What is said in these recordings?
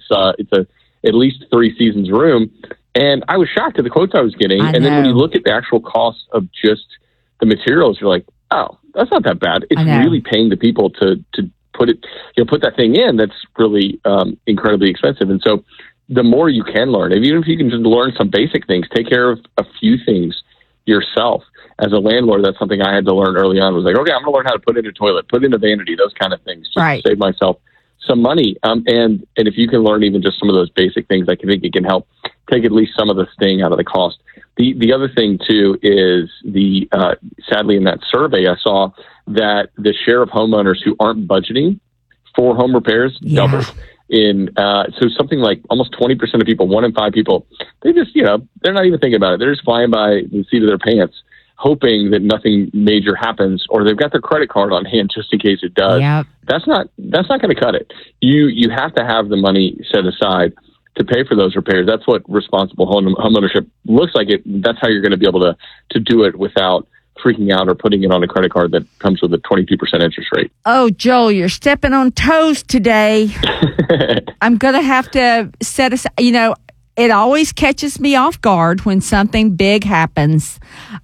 it's a at least 3 seasons room. And I was shocked at the quotes I was getting. I and then know. when you look at the actual cost of just the materials, you're like, oh, that's not that bad. It's really paying the people to put it, put that thing in. That's really incredibly expensive. And so the more you can learn, even if you can just learn some basic things, take care of a few things yourself. As a landlord, that's something I had to learn early on. Was like, okay, I'm going to learn how to put in a toilet, put in a vanity, those kind of things, just to save myself some money. And if you can learn even just some of those basic things, I think it can help take at least some of the sting out of the cost. The other thing too is sadly in that survey, I saw that the share of homeowners who aren't budgeting for home repairs doubled. So something like almost 20% of people, 1 in 5 people, they just, they're not even thinking about it. They're just flying by the seat of their pants, hoping that nothing major happens, or they've got their credit card on hand just in case it does. Yep. That's not going to cut it. You have to have the money set aside to pay for those repairs. That's what responsible homeownership looks like. That's how you're going to be able to do it without freaking out or putting it on a credit card that comes with a 22% interest rate. Oh, Joel, you're stepping on toes today. I'm going to have to set aside, it always catches me off guard when something big happens.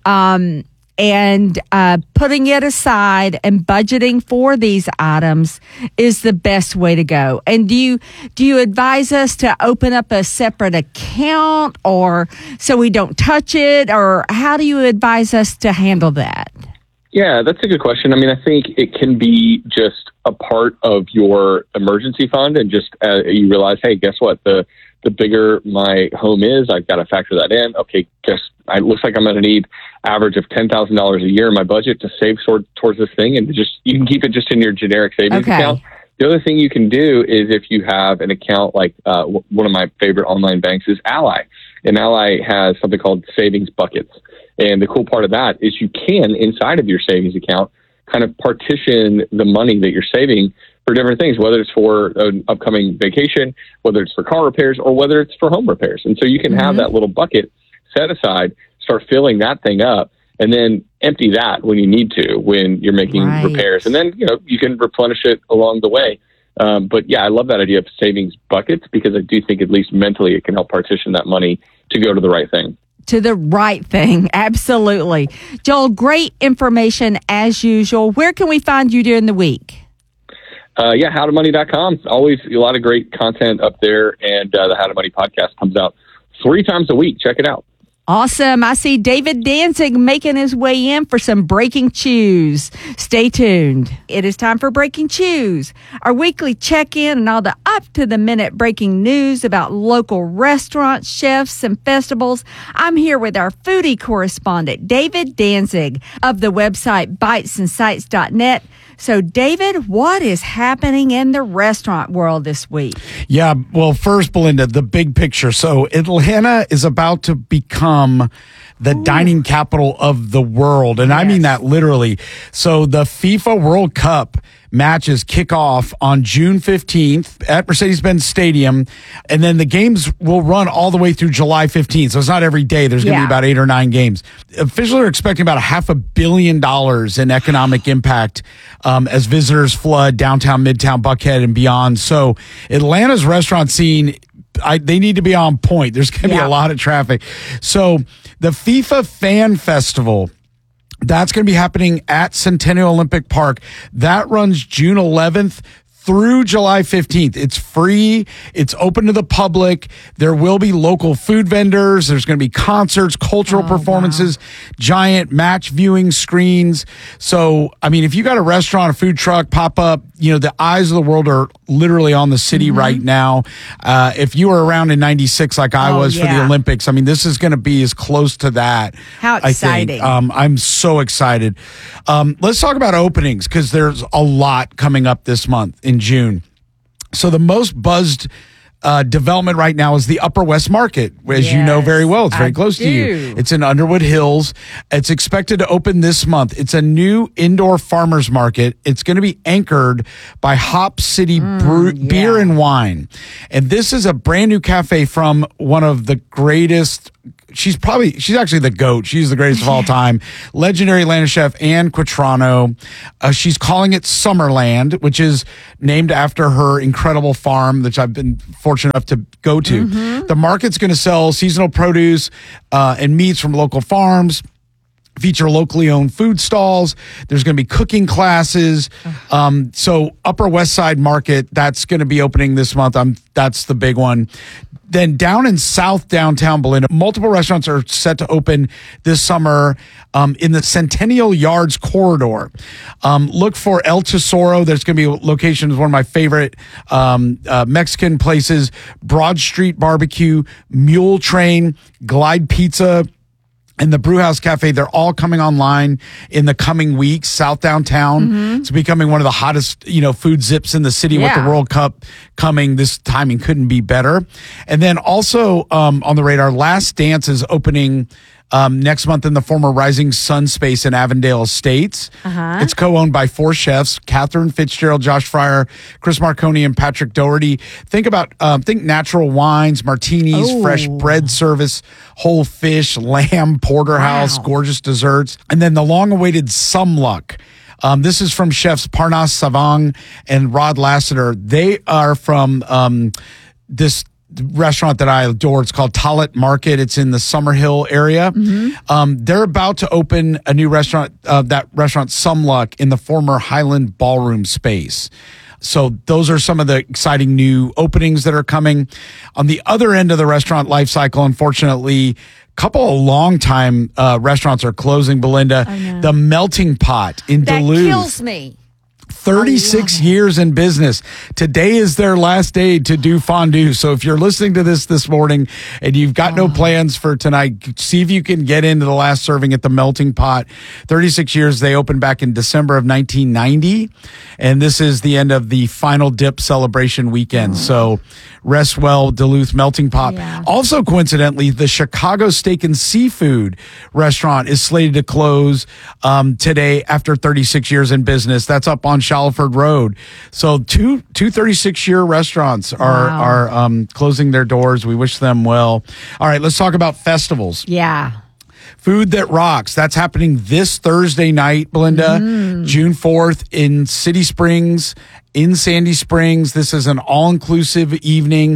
And putting it aside and budgeting for these items is the best way to go. And do you advise us to open up a separate account or so we don't touch it, or how do you advise us to handle that? Yeah, that's a good question. I mean, I think it can be just a part of your emergency fund, and just you realize, hey, guess what? The bigger my home is, I've got to factor that in. Okay, it looks like I'm going to need average of $10,000 a year in my budget to save towards this thing, and you can keep it just in your generic savings account. The other thing you can do is if you have an account like one of my favorite online banks is Ally, and Ally has something called savings buckets. And the cool part of that is you can, inside of your savings account, kind of partition the money that you're saving for different things, whether it's for an upcoming vacation, whether it's for car repairs, or whether it's for home repairs. And so you can have that little bucket set aside, start filling that thing up, and then empty that when you need to, when you're making repairs. And then, you can replenish it along the way. But yeah, I love that idea of savings buckets, because I do think at least mentally it can help partition that money to go to the right thing. To the right thing. Absolutely. Joel, great information as usual. Where can we find you during the week? Howtomoney.com. Always a lot of great content up there. And the How to Money podcast comes out 3 times a week. Check it out. Awesome. I see David Danzig making his way in for some Breaking Chews. Stay tuned. It is time for Breaking Chews, our weekly check-in and all the up-to-the-minute breaking news about local restaurants, chefs, and festivals. I'm here with our foodie correspondent, David Danzig, of the website bitesandsights.net. So, David, what is happening in the restaurant world this week? Yeah, well, first, Belinda, the big picture. So, Atlanta is about to become the dining capital of the world. And I mean that literally. So, the FIFA World Cup matches kick off on June 15th at Mercedes-Benz Stadium. And then the games will run all the way through July 15th. So it's not every day. There's going to be about 8 or 9 games. Officials are expecting about $500 million in economic impact as visitors flood downtown, Midtown, Buckhead, and beyond. So Atlanta's restaurant scene, they need to be on point. There's going to be a lot of traffic. So the FIFA Fan Festival, that's going to be happening at Centennial Olympic Park. That runs June 11th through July 15th. It's free. It's open to the public. There will be local food vendors. There's going to be concerts, cultural performances, giant match viewing screens. So, I mean, if you got a restaurant, a food truck pop up, the eyes of the world are literally on the city right now. If you were around in 96 like I was for the Olympics, I mean, this is going to be as close to that. How exciting. I think. I'm so excited. Let's talk about openings, because there's a lot coming up this month in June. So the most buzzed development right now is the Upper West Market, as you know very well. It's very close to you. It's in Underwood Hills. It's expected to open this month. It's a new indoor farmers market. It's going to be anchored by Hop City Beer and Wine. And this is a brand new cafe from one of the greatest she's actually the GOAT. She's the greatest of all time. Legendary Atlanta chef Ann Quatrano. She's calling it Summerland, which is named after her incredible farm, which I've been fortunate enough to go to. The market's going to sell seasonal produce and meats from local farms, feature locally owned food stalls. There's going to be cooking classes. So Upper West Side Market, that's going to be opening this month. That's the big one. Then down in South Downtown Belinda, multiple restaurants are set to open this summer in the Centennial Yards corridor. Look for El Tesoro. There's going to be a location is one of my favorite Mexican places. Broad Street Barbecue, Mule Train, Glide Pizza, and the Brewhouse Cafe. They're all coming online in the coming weeks. South Downtown, it's becoming one of the hottest, food zips in the city with the World Cup coming. This timing couldn't be better. And then also on the radar, Last Dance is opening next month in the former Rising Sun Space in Avondale Estates. It's co-owned by 4 chefs: Catherine Fitzgerald, Josh Fryer, Chris Marconi, and Patrick Doherty. Think natural wines, martinis, fresh bread service, whole fish, lamb, porterhouse, gorgeous desserts, and then the long-awaited Some Luck. This is from chefs Parnas Savang and Rod Lassiter. They are from this restaurant that I adore. It's called Talit Market. It's in the Summerhill area. They're about to open a new restaurant, that restaurant Some Luck, in the former Highland Ballroom space. So those are some of the exciting new openings that are coming. On the other end of the restaurant life cycle, unfortunately, a couple of long-time restaurants are closing, Belinda. The Melting Pot in Duluth. That kills me. 36 years in business. Today is their last day to do fondue. So if you're listening to this morning and you've got no plans for tonight, see if you can get into the last serving at the Melting Pot. 36 years. They opened back in December of 1990. And this is the end of the final dip celebration weekend. So rest well, Duluth Melting Pot. Also, coincidentally, the Chicago Steak and Seafood restaurant is slated to close today after 36 years in business. That's up on Shalford Road. So two 36-year restaurants are closing their doors. We wish them well. All right, let's talk about festivals. Food That Rocks. That's happening this Thursday night, Belinda, June 4th in City Springs, in Sandy Springs. This is an all-inclusive evening.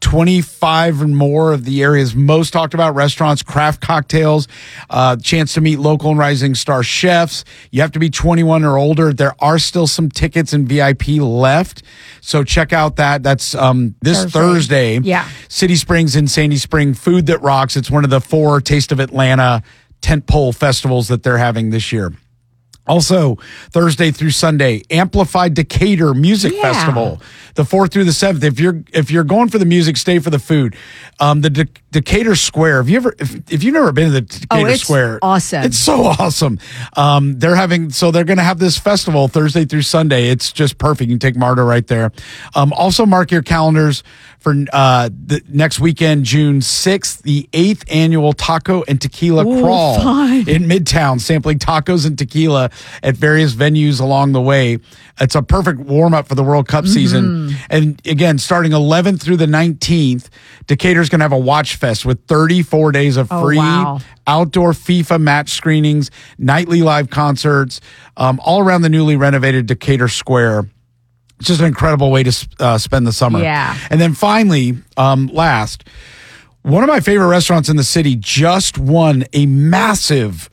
25 and more of the area's most talked about restaurants, craft cocktails, chance to meet local and rising star chefs. You have to be 21 or older. There are still some tickets and VIP left. So check out that. That's this Thursday. City Springs in Sandy Spring. Food That Rocks. It's one of the 4 Taste of Atlanta tentpole festivals that they're having this year. Also, Thursday through Sunday, Amplified Decatur Music Festival, the 4th through the 7th. If you're going for the music, stay for the food. The Decatur Square. If you've never been to the Decatur Square, awesome. It's so awesome. They're going to have this festival Thursday through Sunday. It's just perfect. You can take Marta right there. Also, mark your calendars for the next weekend, June 6th, the 8th annual Taco and Tequila Crawl in Midtown, sampling tacos and tequila at various venues along the way. It's a perfect warm-up for the World Cup season. And again, starting 11th through the 19th, Decatur's going to have a watch fest with 34 days of free outdoor FIFA match screenings, nightly live concerts, all around the newly renovated Decatur Square. It's just an incredible way to spend the summer. And then finally, last, one of my favorite restaurants in the city just won a massive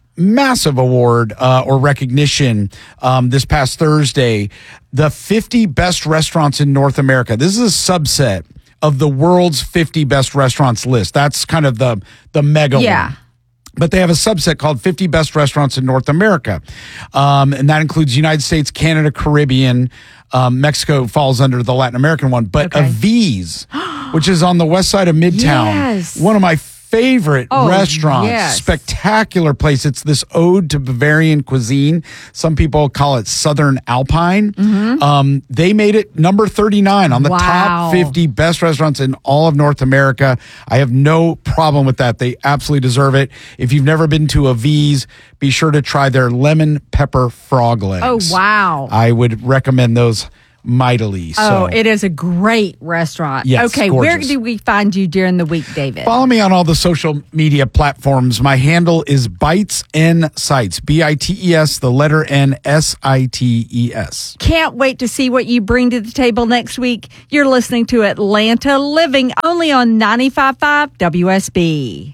award or recognition this past Thursday. The 50 best restaurants in North America. This is a subset of the world's 50 best restaurants list. That's kind of the mega one. But they have a subset called 50 Best Restaurants in North America. And that includes United States, Canada, Caribbean. Mexico falls under the Latin American one. But Aviz, which is on the west side of Midtown, one of my favorite restaurants, spectacular place. It's this ode to Bavarian cuisine. Some people call it Southern Alpine. They made it number 39 on the top 50 best restaurants in all of North America. I have no problem with that. They absolutely deserve it. If you've never been to Aviz, be sure to try their lemon pepper frog legs. I would recommend those mightily. Oh, it is a great restaurant. Yes, okay, gorgeous. where do we find you during the week, David? Follow me on all the social media platforms. My handle is Bites N Sites. BITES, the letter N, SITES. Can't wait to see what you bring to the table next week. You're listening to Atlanta Living, only on 95.5 WSB.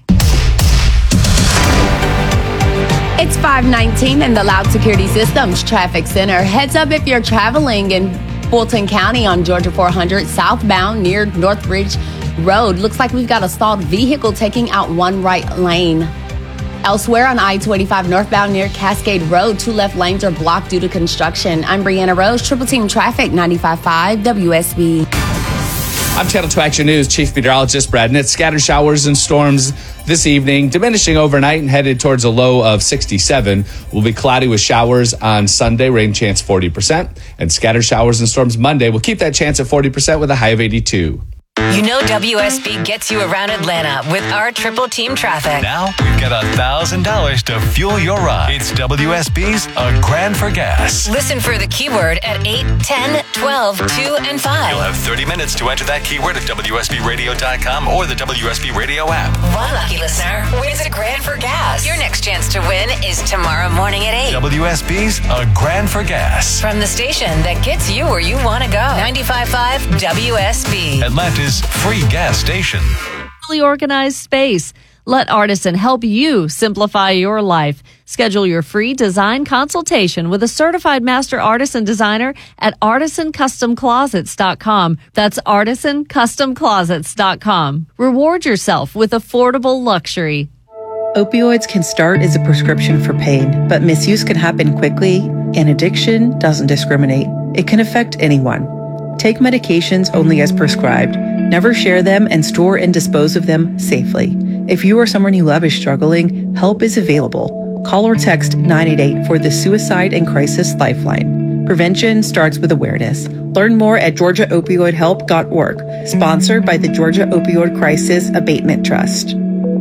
It's 5:19 in the Loud Security Systems Traffic Center. Heads up if you're traveling in Fulton County on Georgia 400 southbound near Northridge Road. Looks like we've got a stalled vehicle taking out one right lane. Elsewhere on I-25 northbound near Cascade Road, 2 left lanes are blocked due to construction. I'm Brianna Rose, Triple Team Traffic, 95.5 WSB. I'm Channel 2 Action News Chief Meteorologist Brad Nitz. Scattered showers and storms this evening, diminishing overnight and headed towards a low of 67. Will be cloudy with showers on Sunday, rain chance 40%. And scattered showers and storms Monday will keep that chance at 40% with a high of 82. You know WSB gets you around Atlanta with our Triple Team Traffic. Now we've got $1,000 to fuel your ride. It's WSB's A Grand for Gas. Listen for the keyword at 8, 10, 12, 2, and 5. You'll have 30 minutes to enter that keyword at WSBRadio.com or the WSB Radio app. One lucky listener wins a grand for gas. Your next chance to win is tomorrow morning at 8. WSB's A Grand for Gas. From the station that gets you where you want to go. 95.5 WSB. Atlanta's free gas station. Organized space. Let Artisan help you simplify your life. Schedule your free design consultation with a certified master artisan designer at artisancustomclosets.com. That's artisancustomclosets.com. Reward yourself with affordable luxury. Opioids can start as a prescription for pain, but misuse can happen quickly, and addiction doesn't discriminate. It can affect anyone. Take medications only as prescribed. Never share them and store and dispose of them safely. If you or someone you love is struggling, help is available. Call or text 988 for the Suicide and Crisis Lifeline. Prevention starts with awareness. Learn more at georgiaopioidhelp.org. Sponsored by the Georgia Opioid Crisis Abatement Trust.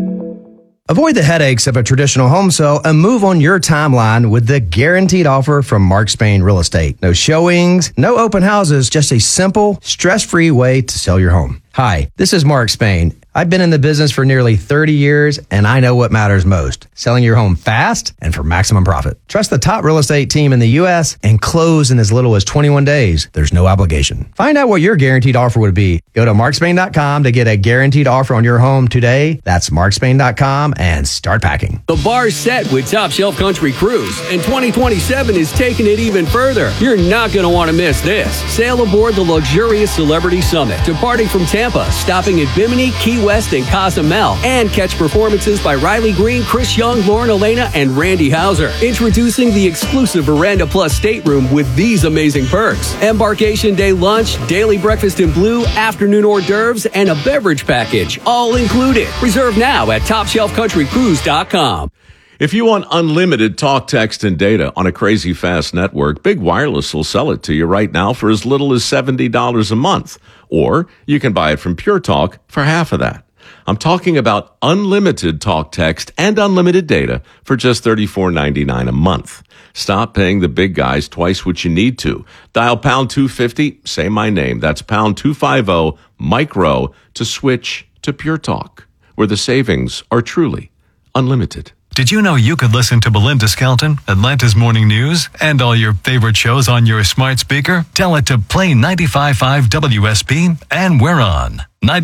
Avoid the headaches of a traditional home sale and move on your timeline with the guaranteed offer from Mark Spain Real Estate. No showings, no open houses, just a simple, stress-free way to sell your home. Hi, this is Mark Spain. I've been in the business for nearly 30 years, and I know what matters most. Selling your home fast and for maximum profit. Trust the top real estate team in the U.S. and close in as little as 21 days. There's no obligation. Find out what your guaranteed offer would be. Go to markspain.com to get a guaranteed offer on your home today. That's markspain.com and start packing. The bar's set with Top Shelf Country Cruise, and 2027 is taking it even further. You're not going to want to miss this. Sail aboard the luxurious Celebrity Summit, departing from Tampa, stopping at Bimini, Key West, and Cozumel, and catch performances by Riley Green, Chris Young, Lauren Elena, and Randy Hauser. Introducing the exclusive Veranda Plus stateroom with these amazing perks: embarkation day lunch, daily breakfast in blue, afternoon hors d'oeuvres, and a beverage package, all included. Reserve now at TopShelfCountryCruise.com. If you want unlimited talk, text, and data on a crazy fast network, Big Wireless will sell it to you right now for as little as $70 a month. Or you can buy it from Pure Talk for half of that. I'm talking about unlimited talk, text, and unlimited data for just $34.99 a month. Stop paying the big guys twice what you need to. Dial pound 250, say my name. That's pound 250 micro to switch to Pure Talk, where the savings are truly unlimited. Did you know you could listen to Belinda Skelton, Atlanta's Morning News, and all your favorite shows on your smart speaker? Tell it to play 95.5 WSB, and we're on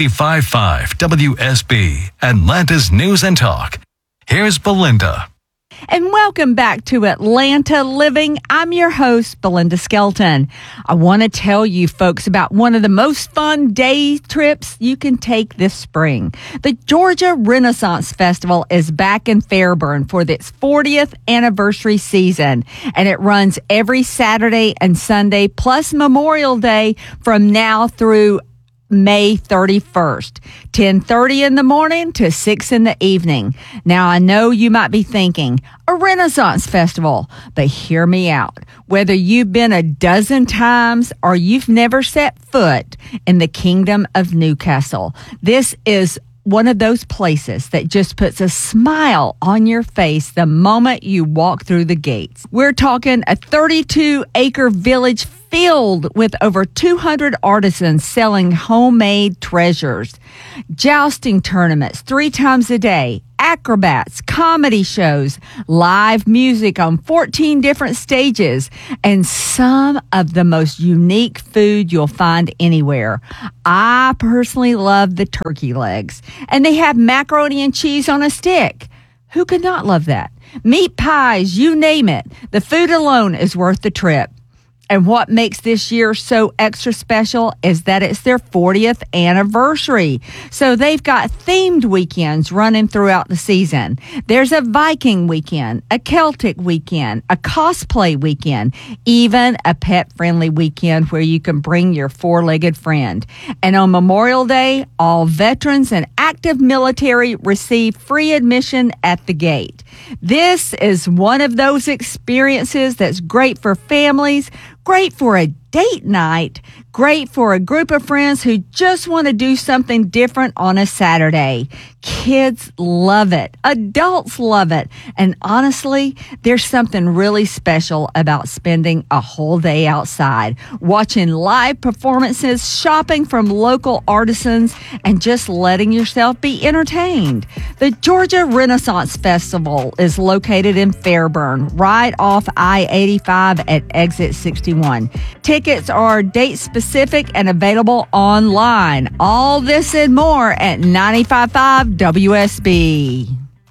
95.5 WSB, Atlanta's News and Talk. Here's Belinda. And welcome back to Atlanta Living. I'm your host, Belinda Skelton. I want to tell you folks about one of the most fun day trips you can take this spring. The Georgia Renaissance Festival is back in Fairburn for its 40th anniversary season, and it runs every Saturday and Sunday plus Memorial Day from now through May 31st, 10:30 in the morning to 6 in the evening. Now, I know you might be thinking, a Renaissance Festival, but hear me out. Whether you've been a dozen times or you've never set foot in the Kingdom of Newcastle, this is one of those places that just puts a smile on your face the moment you walk through the gates. We're talking a 32-acre village filled with over 200 artisans selling homemade treasures, jousting tournaments 3 times a day, acrobats, comedy shows, live music on 14 different stages, and some of the most unique food you'll find anywhere. I personally love the turkey legs, and they have macaroni and cheese on a stick. Who could not love that? Meat pies, you name it. The food alone is worth the trip. And what makes this year so extra special is that it's their 40th anniversary. So they've got themed weekends running throughout the season. There's a Viking weekend, a Celtic weekend, a cosplay weekend, even a pet-friendly weekend where you can bring your 4-legged friend. And on Memorial Day, all veterans and active military receive free admission at the gate. This is one of those experiences that's great for families, great for a date night, great for a group of friends who just want to do something different on a Saturday. Kids love it. Adults love it. And honestly, there's something really special about spending a whole day outside, watching live performances, shopping from local artisans, and just letting yourself be entertained. The Georgia Renaissance Festival is located in Fairburn, right off I-85 at exit 61. Tickets are date specific and available online. All this and more at 95.5 WSB.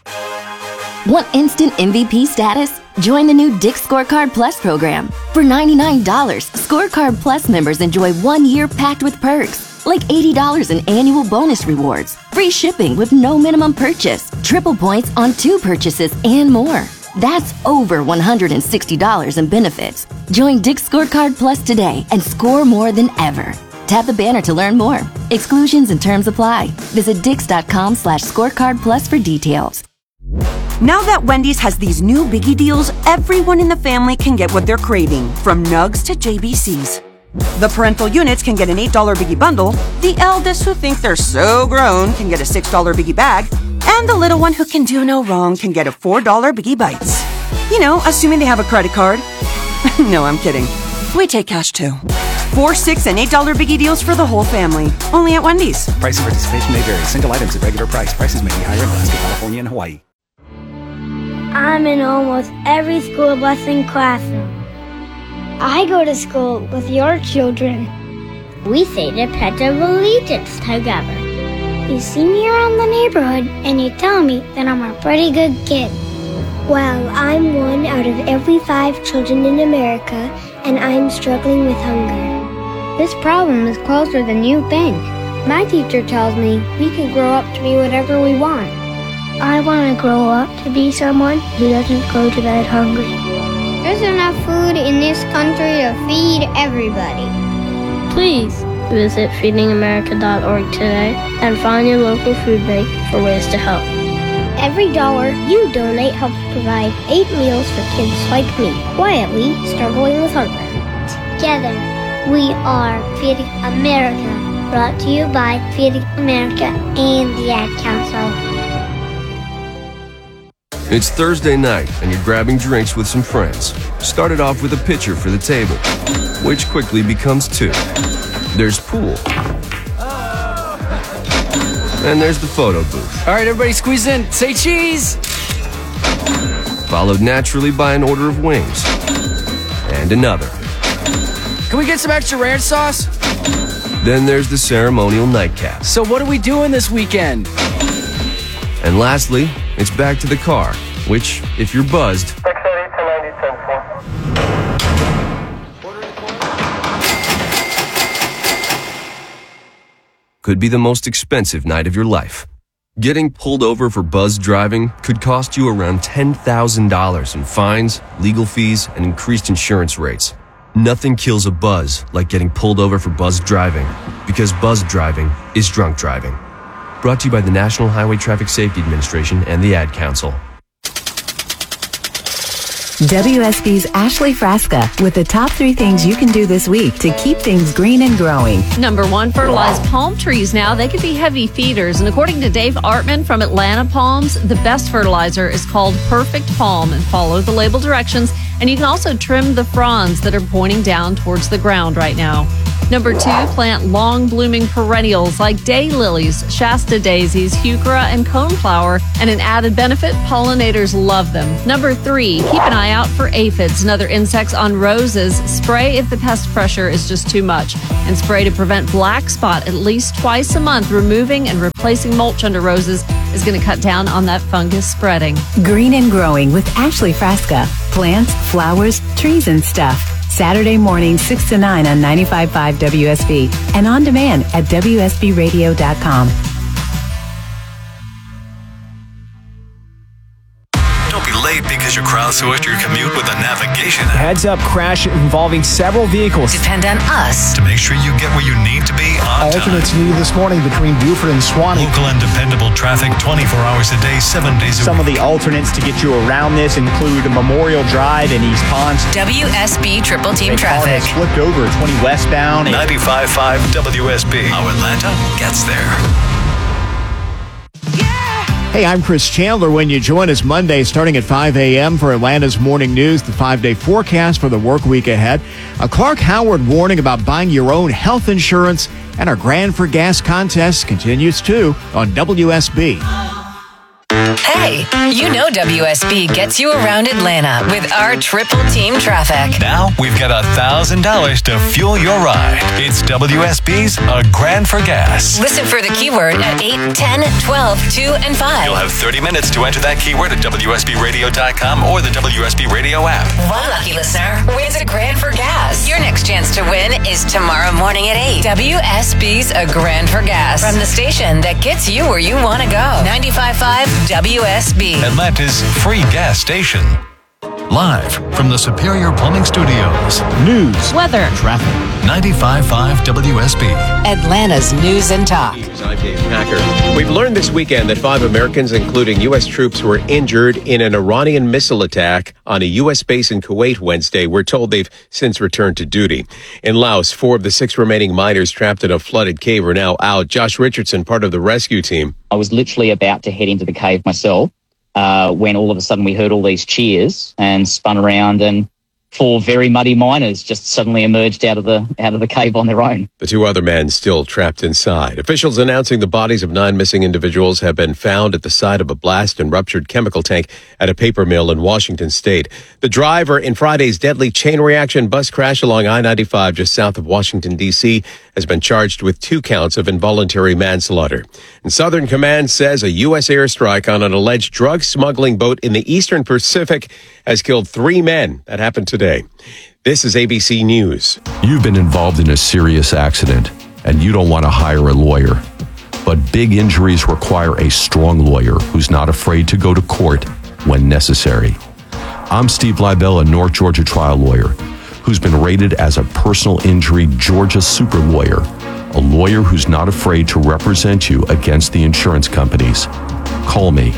Want instant MVP status? Join the new Dick's Scorecard Plus program. For $99, Scorecard Plus members enjoy 1 year packed with perks, like $80 in annual bonus rewards, free shipping with no minimum purchase, triple points on 2 purchases, and more. That's over $160 in benefits. Join Dick's Scorecard Plus today and score more than ever. Tap the banner to learn more. Exclusions and terms apply. Visit dix.com/scorecardplus for details. Now that Wendy's has these new biggie deals, everyone in the family can get what they're craving, from nugs to JBCs. The parental units can get an $8 biggie bundle, the eldest who think they're so grown can get a $6 biggie bag, and the little one who can do no wrong can get a $4 biggie bites. You know, assuming they have a credit card. No, I'm kidding. We take cash too. 4, $6, and $8 biggie deals for the whole family. Only at Wendy's. Price and participation may vary. Single items at regular price. Prices may be higher in Alaska, California, and Hawaii. I'm in almost every school blessing classroom. I go to school with your children. We say the Pledge of Allegiance together. You see me around the neighborhood and you tell me that I'm a pretty good kid. Well, I'm 1 out of every 5 children in America, and I'm struggling with hunger. This problem is closer than you think. My teacher tells me we can grow up to be whatever we want. I want to grow up to be someone who doesn't go to bed hungry. There's enough food in this country to feed everybody. Please visit feedingamerica.org today and find your local food bank for ways to help. Every dollar you donate helps provide 8 meals for kids like me, quietly struggling with hunger. Together, we are Feeding America, brought to you by Feeding America and the Ad Council. It's Thursday night, and you're grabbing drinks with some friends. Started off with a pitcher for the table, which quickly becomes 2. There's pool. And there's the photo booth. All right, everybody squeeze in. Say cheese! Followed naturally by an order of wings. And another. Can we get some extra ranch sauce? Then there's the ceremonial nightcap. So what are we doing this weekend? And lastly, it's back to the car, which, if you're buzzed, could be the most expensive night of your life. Getting pulled over for buzzed driving could cost you around $10,000 in fines, legal fees, and increased insurance rates. Nothing kills a buzz like getting pulled over for buzzed driving, because buzzed driving is drunk driving. Brought to you by the National Highway Traffic Safety Administration and the Ad Council. WSB's Ashley Frasca with the top 3 things you can do this week to keep things green and growing. Number 1, fertilize palm trees now. They can be heavy feeders. And according to Dave Artman from Atlanta Palms, the best fertilizer is called Perfect Palm. And follow the label directions. And you can also trim the fronds that are pointing down towards the ground right now. Number 2, plant long-blooming perennials like daylilies, Shasta daisies, heuchera, and coneflower. And an added benefit, pollinators love them. Number 3, keep an eye out for aphids and other insects on roses. Spray if the pest pressure is just too much. And spray to prevent black spot at least twice a month. Removing and replacing mulch under roses is going to cut down on that fungus spreading. Green and growing with Ashley Frasca. Plants, flowers, trees, and stuff. Saturday morning, 6 to 9 on 95.5 WSB and on demand at WSBradio.com. Don't be late because you crowdsourced your commute with a navigation app. Heads up crash involving several vehicles. Depend on us To make sure you get where you need to be on time. Alternates needed this morning between Buford and Swanee. Local and dependable traffic 24 hours a day, 7 days a week. Some of the alternates to get you around this include Memorial Drive in East Ponce. WSB Triple Team Traffic. Flipped over 20 westbound. 95.5 WSB. How Atlanta gets there. Hey, I'm Chris Chandler. When you join us Monday starting at 5 a.m. for Atlanta's Morning News, the 5-day forecast for the work week ahead. A Clark Howard warning about buying your own health insurance, and our Grand for Gas contest continues too on WSB. Hey, you know WSB gets you around Atlanta with our Triple Team Traffic. Now we've got $1,000 to fuel your ride. It's WSB's A Grand for Gas. Listen for the keyword at 8, 10, 12, 2, and 5. You'll have 30 minutes to enter that keyword at WSBRadio.com or the WSB Radio app. One lucky listener wins a grand for gas. Your next chance to win is tomorrow morning at 8. WSB's A Grand for Gas. From the station that gets you where you want to go. 95.5 WSB. Atlanta's free gas station. Live from the Superior Plumbing Studios. News, weather, traffic. 95.5 WSB. Atlanta's news and talk. I'm Dave Packer. We've learned this weekend that 5 Americans, including U.S. troops, were injured in an Iranian missile attack on a U.S. base in Kuwait Wednesday. We're told they've since returned to duty. In Laos, 4 of the 6 remaining miners trapped in a flooded cave are now out. Josh Richardson, part of the rescue team. I was literally about to head into the cave myself when all of a sudden we heard all these cheers and spun around, and 4 very muddy miners just suddenly emerged out of the cave on their own. The 2 other men still trapped inside. Officials announcing the bodies of 9 missing individuals have been found at the site of a blast and ruptured chemical tank at a paper mill in Washington state. The driver in Friday's deadly chain reaction bus crash along I-95 just south of Washington, D.C. has been charged with 2 counts of involuntary manslaughter. And Southern Command says a U.S. airstrike on an alleged drug smuggling boat in the Eastern Pacific has killed 3 men. That happened today. This is ABC News. You've been involved in a serious accident, and you don't want to hire a lawyer. But big injuries require a strong lawyer who's not afraid to go to court when necessary. I'm Steve Leibel, a North Georgia trial lawyer who's been rated as a personal injury Georgia super lawyer, a lawyer who's not afraid to represent you against the insurance companies. Call me,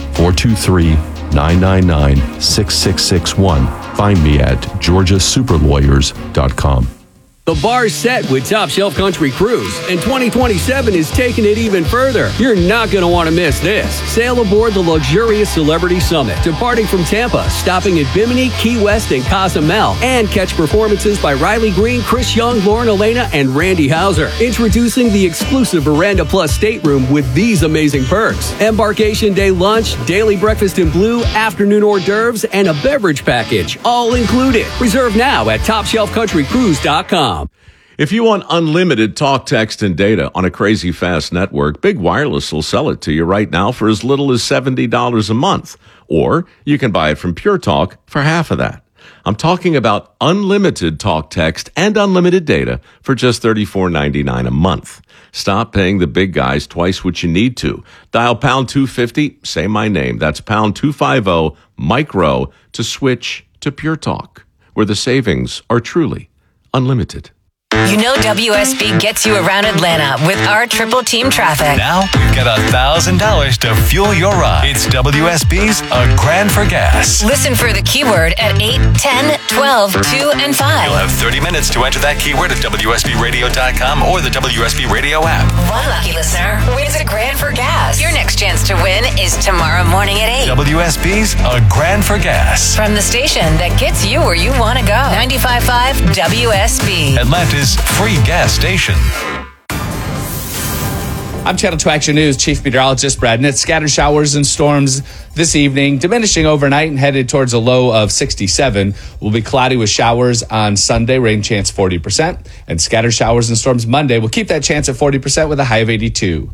423-999-6661. Find me at georgiasuperlawyers.com. The bar's set with Top Shelf Country Cruise, and 2027 is taking it even further. You're not going to want to miss this. Sail aboard the luxurious Celebrity Summit, departing from Tampa, stopping at Bimini, Key West, and Cozumel, and catch performances by Riley Green, Chris Young, Lauren Elena, and Randy Hauser. Introducing the exclusive Veranda Plus stateroom with these amazing perks: embarkation day lunch, daily breakfast in blue, afternoon hors d'oeuvres, and a beverage package, all included. Reserve now at TopShelfCountryCruise.com. If you want unlimited talk, text, and data on a crazy fast network, Big Wireless will sell it to you right now for as little as $70 a month. Or you can buy it from Pure Talk for half of that. I'm talking about unlimited talk, text, and unlimited data for just $34.99 a month. Stop paying the big guys twice what you need to. Dial pound 250, say my name. That's pound 250 micro to switch to Pure Talk, where the savings are truly unlimited. You know WSB gets you around Atlanta with our triple team traffic. Now we've got $1,000 to fuel your ride. It's WSB's A Grand for Gas. Listen for the keyword at 8, 10, 12, 2, and 5. You'll have 30 minutes to enter that keyword at WSBRadio.com or the WSB Radio app. One lucky listener wins a grand for gas. Your next chance to win is tomorrow morning at 8. WSB's A Grand for Gas. From the station that gets you where you want to go. 95.5 WSB. Atlanta's free gas station. I'm Channel 2 Action News Chief Meteorologist Brad Nitz. Scattered showers and storms this evening, diminishing overnight and headed towards a low of 67. Will be cloudy with showers on Sunday, rain chance 40%. And scattered showers and storms Monday will keep that chance at 40% with a high of 82.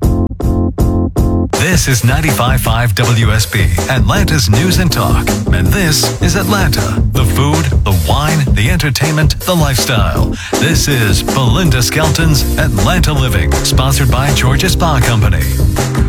This is 95.5 WSB, Atlanta's News and Talk. And this is Atlanta. The food, the wine, the entertainment, the lifestyle. This is Belinda Skelton's Atlanta Living, sponsored by Georgia Spa Company.